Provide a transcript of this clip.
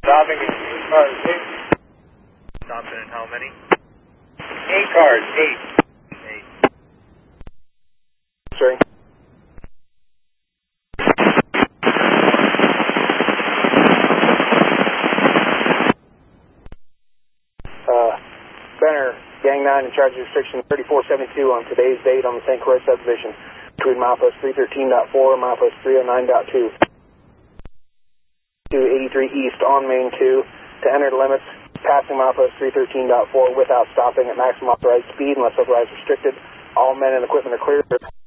stopping in 8 cars, 8. Stopping in how many? 8 cars, 8. 8. Sorry. Benner, Gang 9 in charge of restriction 3472 on today's date on the St. Croix subdivision between milepost 313.4 and milepost 309.2. 283 east on Main 2 to enter the limits, passing milepost 313.4 without stopping at maximum authorized speed unless otherwise restricted. All men and equipment are clear.